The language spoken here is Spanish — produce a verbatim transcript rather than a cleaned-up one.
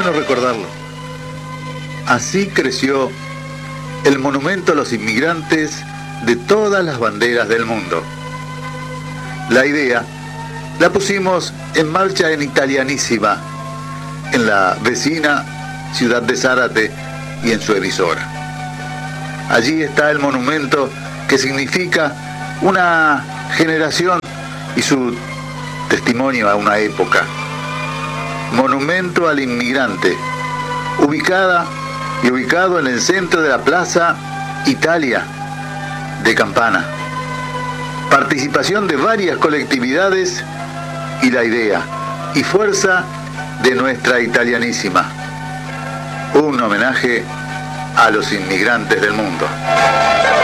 bueno recordarlo. Así creció el monumento a los inmigrantes de todas las banderas del mundo. La idea la pusimos en marcha en Italianísima, en la vecina ciudad de Zárate y en su emisora. Allí está el monumento que significa una generación y su testimonio a una época. Monumento al inmigrante, ubicada y ubicado en el centro de la Plaza Italia de Campana. Participación de varias colectividades y la idea y fuerza de nuestra Italianísima. Un homenaje a los inmigrantes del mundo.